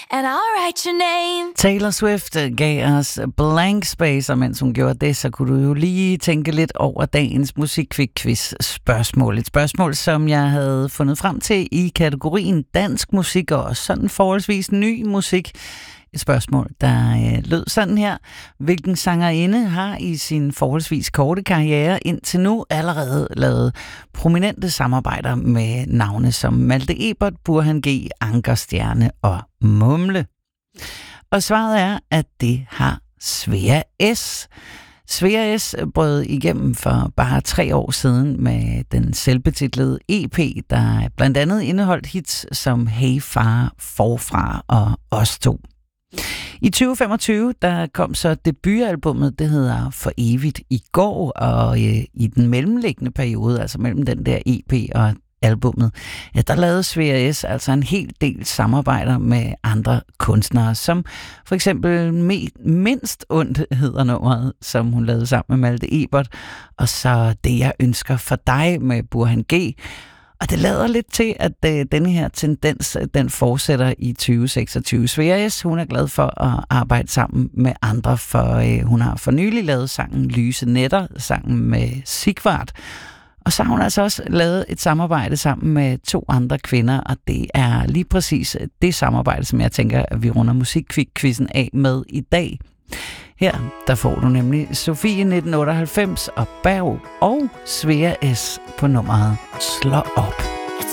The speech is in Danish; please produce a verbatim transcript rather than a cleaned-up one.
and I'll write your name. Taylor Swift gav os Blank Space, og mens hun gjorde det, så kunne du jo lige tænke lidt over dagens musikquiz-spørgsmål. Et spørgsmål, som jeg havde fundet frem til i kategorien dansk musik og sådan forholdsvis ny musik. Et spørgsmål, der øh, lød sådan her. Hvilken sangerinde har i sin forholdsvis korte karriere indtil nu allerede lavet prominente samarbejder med navne som Malte Ebert, Burhan G, Anker Stjerne og Mumle? Og svaret er, at det har Svea S. Svea S brød igennem for bare tre år siden med den selvbetitlede E P, der blandt andet indeholdt hits som Hey Far, Forfra og Os To. I tyve femogtyve, der kom så debutalbummet, det hedder For Evigt i går, og øh, i den mellemliggende periode, altså mellem den der E P og albummet, ja, der lavede Svea S altså en hel del samarbejder med andre kunstnere, som for eksempel me- Mindst Ondt hedder nummeret, som hun lavede sammen med Malte Ebert, og så Det Jeg Ønsker For Dig med Burhan G. Og det lader lidt til, at øh, denne her tendens, den fortsætter i tyve seksogtyve. Svea S, hun er glad for at arbejde sammen med andre, for øh, hun har for nylig lavet sangen Lyse Nætter, sangen med Sigvard. Og så har hun altså også lavet et samarbejde sammen med to andre kvinder, og det er lige præcis det samarbejde, som jeg tænker, at vi runder musikquizzen af med i dag. Her, der får du nemlig Sofie nitten otteoghalvfems og Berg og Svea S på nummeret Slå Op.